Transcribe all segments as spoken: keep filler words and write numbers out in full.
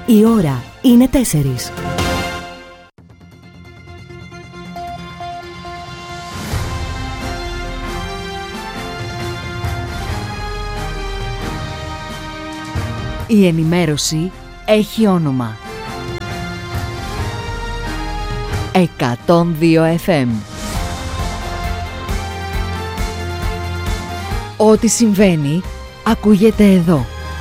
Η ώρα είναι τέσσερις. Η ενημέρωση έχει όνομα. εκατόν δύο εφ εμ. Ό,τι συμβαίνει ακούγεται εδώ.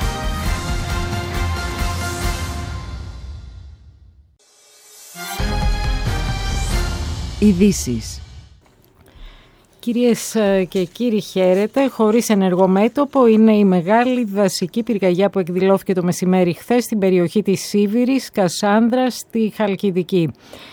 Ειδήσεις. Κυρίες και κύριοι, χαίρετε. Χωρίς ενεργό μέτωπο είναι η μεγάλη δασική πυρκαγιά που εκδηλώθηκε το μεσημέρι χθες στην περιοχή της Σίβηρης, Κασάνδρας, στη Χαλκιδική.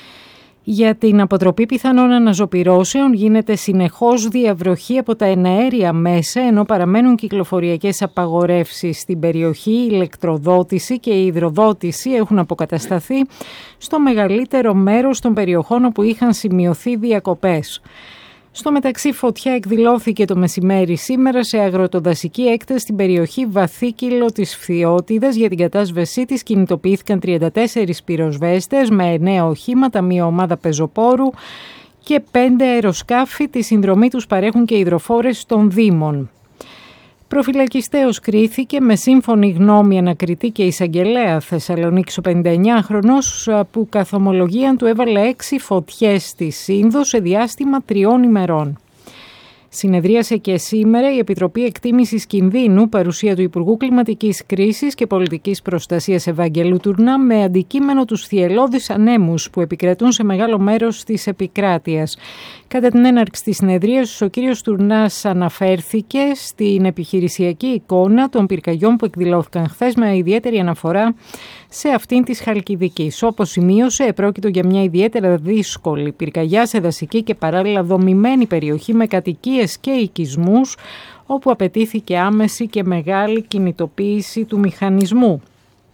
Για την αποτροπή πιθανών αναζωπυρώσεων γίνεται συνεχώς διαβροχή από τα εναέρια μέσα, ενώ παραμένουν κυκλοφοριακές απαγορεύσεις στην περιοχή. Η ηλεκτροδότηση και η υδροδότηση έχουν αποκατασταθεί στο μεγαλύτερο μέρος των περιοχών όπου είχαν σημειωθεί διακοπές. Στο μεταξύ, φωτιά εκδηλώθηκε το μεσημέρι σήμερα σε αγροτοδασική έκταση στην περιοχή Βαθύκυλο της Φθιώτιδας. Για την κατάσβεσή της κινητοποιήθηκαν τριάντα τέσσερις πυροσβέστες με εννέα οχήματα, μία ομάδα πεζοπόρου και πέντε αεροσκάφη. Τη συνδρομή τους παρέχουν και υδροφόρες των Δήμων. Προφυλακιστέως κρίθηκε με σύμφωνη γνώμη ανακριτή και εισαγγελέα Θεσσαλονίκης ο πενηνταεννιάχρονος που καθ' ομολογίαν του έβαλε έξι φωτιές στη Σύνδο σε διάστημα τριών ημερών. Συνεδρίασε και σήμερα η Επιτροπή Εκτίμησης Κινδύνου, παρουσία του Υπουργού Κλιματικής Κρίσης και Πολιτικής Προστασίας Ευαγγελού Τουρνά, με αντικείμενο τους θυελλώδεις ανέμους που επικρατούν σε μεγάλο μέρος της επικράτειας. Κατά την έναρξη της συνεδρίας, ο κύριος Τουρνάς αναφέρθηκε στην επιχειρησιακή εικόνα των πυρκαγιών που εκδηλώθηκαν χθες, με ιδιαίτερη αναφορά σε αυτήν της Χαλκιδικής. Όπως σημείωσε, επρόκειτο για μια ιδιαίτερα δύσκολη πυρκαγιά σε δασική και παράλληλα δομημένη περιοχή με κατοικίες και οικισμούς, όπου απαιτήθηκε άμεση και μεγάλη κινητοποίηση του μηχανισμού.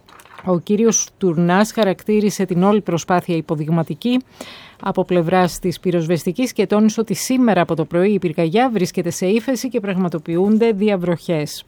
Ο κύριος Τουρνάς χαρακτήρισε την όλη προσπάθεια υποδειγματική από πλευράς της πυροσβεστικής και τόνισε ότι σήμερα από το πρωί η πυρκαγιά βρίσκεται σε ύφεση και πραγματοποιούνται διαβροχές.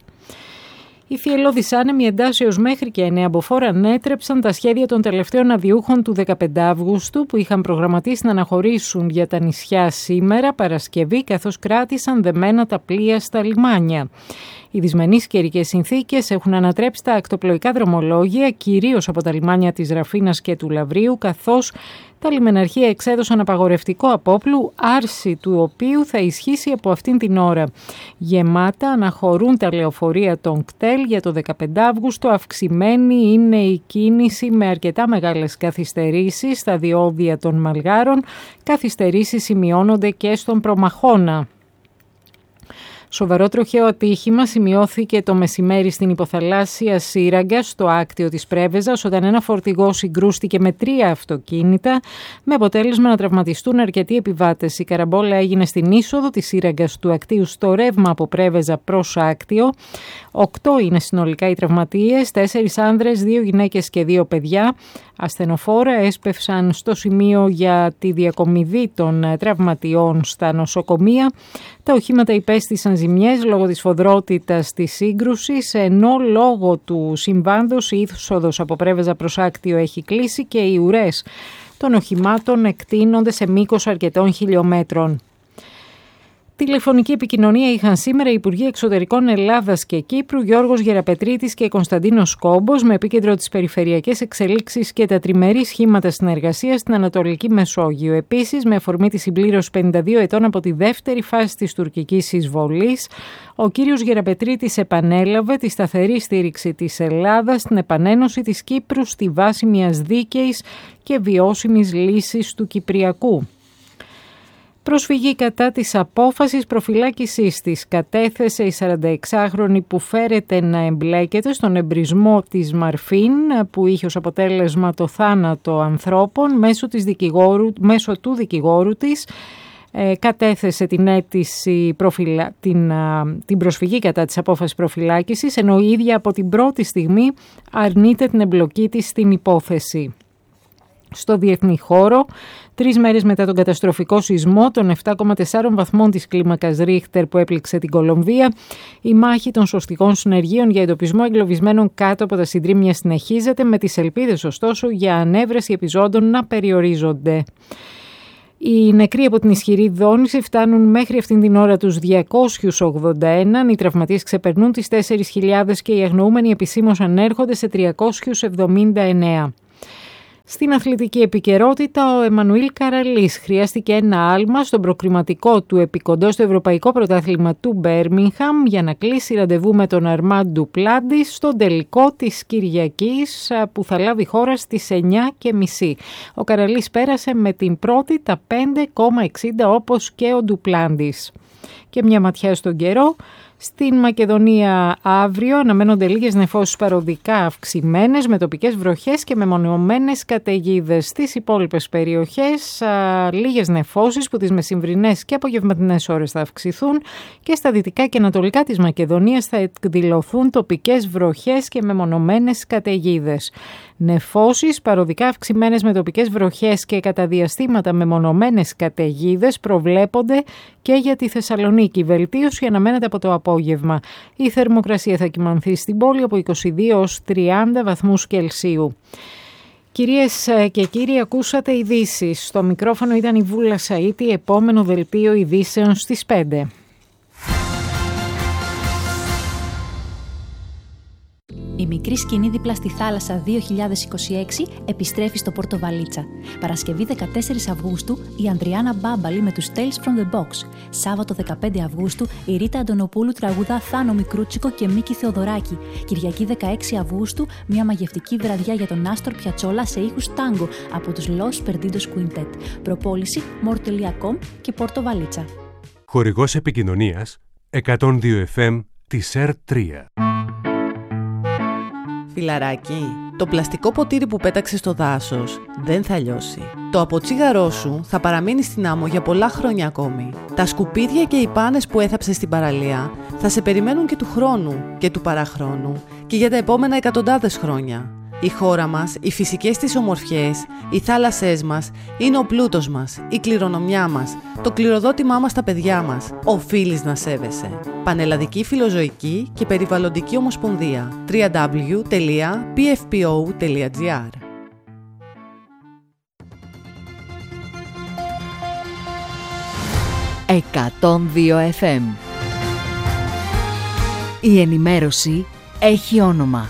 Οι θυελλώδεις άνεμοι εντάσσεως μέχρι και εννέα μποφόρ ανέτρεψαν τα σχέδια των τελευταίων αδιούχων του δεκαπέντε Αυγούστου που είχαν προγραμματίσει να αναχωρήσουν για τα νησιά σήμερα, Παρασκευή, καθώς κράτησαν δεμένα τα πλοία στα λιμάνια. Οι δυσμενείς καιρικές συνθήκες έχουν ανατρέψει τα ακτοπλοϊκά δρομολόγια, κυρίως από τα λιμάνια της Ραφίνας και του Λαβρίου, καθώς τα λιμεναρχεία εξέδωσαν απαγορευτικό απόπλου, άρση του οποίου θα ισχύσει από αυτήν την ώρα. Γεμάτα αναχωρούν τα λεωφορεία των ΚΤΕΛ για το δεκαπέντε Αυγούστου. Αυξημένη είναι η κίνηση με αρκετά μεγάλες καθυστερήσεις στα διόδια των Μαλγάρων. Καθυστερήσεις σημειώνονται και στον Προμαχώνα. Σοβαρό τροχαίο ατύχημα σημειώθηκε το μεσημέρι στην υποθαλάσσια σύραγγα στο άκτιο της Πρέβεζας, όταν ένα φορτηγό συγκρούστηκε με τρία αυτοκίνητα, με αποτέλεσμα να τραυματιστούν αρκετοί επιβάτες. Η καραμπόλα έγινε στην είσοδο της σύραγγας του ακτίου στο ρεύμα από Πρέβεζα προς άκτιο. Οκτώ είναι συνολικά οι τραυματίες, τέσσερις άνδρες, δύο γυναίκες και δύο παιδιά. Ασθενοφόρα έσπευσαν στο σημείο για τη διακομιδή των τραυματιών στα νοσοκομεία. Τα οχήματα υπέστησαν ζημιές λόγω της φοδρότητας της σύγκρουσης, ενώ λόγω του συμβάντος η είσοδος από Πρέβεζα προς άκτιο έχει κλείσει και οι ουρές των οχημάτων εκτείνονται σε μήκος αρκετών χιλιόμετρων. Τηλεφωνική επικοινωνία είχαν σήμερα οι Υπουργοί Εξωτερικών Ελλάδας και Κύπρου, Γιώργος Γεραπετρίτης και Κωνσταντίνος Κόμπος, με επίκεντρο τις περιφερειακές εξελίξεις και τα τριμερή σχήματα συνεργασίας στην Ανατολική Μεσόγειο. Επίσης, με αφορμή τη συμπλήρωση πενήντα δύο ετών από τη δεύτερη φάση της τουρκικής εισβολής, ο κύριος Γεραπετρίτης επανέλαβε τη σταθερή στήριξη της Ελλάδας στην επανένωση της Κύπρου στη βάση μιας δίκαιης και βιώσιμης λύσης του Κυπριακού. Προσφυγή κατά της απόφασης προφυλάκησής της κατέθεσε η σαρανταεξάχρονη που φέρεται να εμπλέκεται στον εμπρισμό της Μαρφίν, που είχε ως αποτέλεσμα το θάνατο ανθρώπων, μέσω, της δικηγόρου, μέσω του δικηγόρου της. Ε, κατέθεσε την, αίτηση προφυλα... την, α, την προσφυγή κατά της απόφασης προφυλάκησης, ενώ η ίδια από την πρώτη στιγμή αρνείται την εμπλοκή της στην υπόθεση. Στο διεθνή χώρο, τρεις μέρες μετά τον καταστροφικό σεισμό των επτά κόμμα τέσσερα βαθμών της κλίμακας Ρίχτερ που έπληξε την Κολομβία, η μάχη των σωστικών συνεργείων για εντοπισμό εγκλωβισμένων κάτω από τα συντρίμμια συνεχίζεται, με τις ελπίδες ωστόσο για ανέβρεση επιζώντων να περιορίζονται. Οι νεκροί από την ισχυρή δόνηση φτάνουν μέχρι αυτήν την ώρα τους διακόσιους ογδόντα ένα, οι τραυματίες ξεπερνούν τις τέσσερις χιλιάδες και οι αγνοούμενοι επισήμως ανέρχονται σε τριακόσιους εβδομήντα εννέα. Στην αθλητική επικαιρότητα, ο Εμμανουήλ Καραλής χρειάστηκε ένα άλμα στον προκριματικό του επικοντό στο Ευρωπαϊκό Πρωτάθλημα του Μπέρμιγχαμ για να κλείσει ραντεβού με τον Αρμάντ Ντουπλάντι στον τελικό της Κυριακής που θα λάβει χώρα στις εννιά και μισή. Ο Καραλής πέρασε με την πρώτη τα πέντε κόμμα εξήντα όπως και ο Ντουπλάντις. Και μια ματιά στον καιρό. Στην Μακεδονία αύριο αναμένονται λίγες νεφώσεις παροδικά αυξημένες με τοπικές βροχές και μεμονωμένες καταιγίδες. Στις υπόλοιπες περιοχές α, λίγες νεφώσεις που τις μεσημβρινές και απογευματινές ώρες θα αυξηθούν και στα δυτικά και ανατολικά της Μακεδονίας θα εκδηλωθούν τοπικές βροχές και μεμονωμένες καταιγίδες. Νεφώσεις παροδικά αυξημένες με τοπικές βροχές και κατά διαστήματα μεμονωμένες καταιγίδες προβλέπονται και για τη Θεσσαλονίκη. Βελτίωση αναμένεται από το απόγευμα. Η θερμοκρασία θα κυμανθεί στην πόλη από είκοσι δύο έως τριάντα βαθμούς Κελσίου. Κυρίες και κύριοι, ακούσατε ειδήσεις. Στο μικρόφωνο ήταν η Βούλα Σαΐτη, επόμενο δελτίο ειδήσεων στις πέντε. Η μικρή σκηνή δίπλα στη θάλασσα δύο χιλιάδες είκοσι έξι επιστρέφει στο Πόρτο Βαλίτσα. Παρασκευή δεκατέσσερις Αυγούστου η Ανδριάννα Μπάμπαλη με τους Tales from the Box. Σάββατο δεκαπέντε Αυγούστου η Ρίτα Αντωνοπούλου τραγουδά Θάνο Μικρούτσικο και Μίκη Θεοδωράκη. Κυριακή δεκαέξι Αυγούστου μια μαγευτική βραδιά για τον Άστορ Πιατσόλα σε ήχους τάγκο από τους Los Perdidos Quintet. Προπόληση μορ τελεία κομ και Πόρτο Βαλίτσα. Χορηγός επικοινωνίας εκατόν δύο εφ εμ της ΕΡ τρία. Φιλαράκι, το πλαστικό ποτήρι που πέταξες στο δάσος δεν θα λιώσει. Το αποτσίγαρό σου θα παραμείνει στην άμμο για πολλά χρόνια ακόμη. Τα σκουπίδια και οι πάνες που έθαψες στην παραλία θα σε περιμένουν και του χρόνου και του παραχρόνου και για τα επόμενα εκατοντάδες χρόνια. Η χώρα μας, οι φυσικές της ομορφιές, οι θάλασσές μας είναι ο πλούτος μας, η κληρονομιά μας, το κληροδότημά μας στα παιδιά μας. Οφείλεις να σέβεσαι. Πανελλαδική Φιλοζωική και Περιβαλλοντική Ομοσπονδία. double-u double-u double-u τελεία πι εφ πι ο τελεία τζι άρ. εκατόν δύο εφ εμ. Η ενημέρωση έχει όνομα.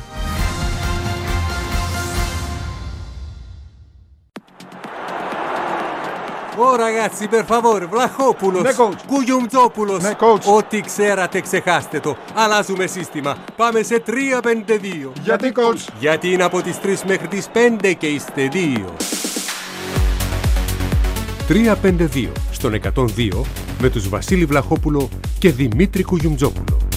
Oh ragazzi, per favore, Vlachopoulos, Ναι, coach. Κουγιουμτζόπουλος. Ναι, coach. Ό,τι ξέρατε ξεχάστε το. Αλλάζουμε σύστημα. Πάμε σε τρία πέντε δύο. Γιατί, coach? Γιατί είναι από τις τρεις μέχρι τις πέντε και είστε δύο. τρία πέντε δύο στον εκατόν δύο με τους Βασίλη Βλαχόπουλο και Δημήτρη Κουγιουμτζόπουλο.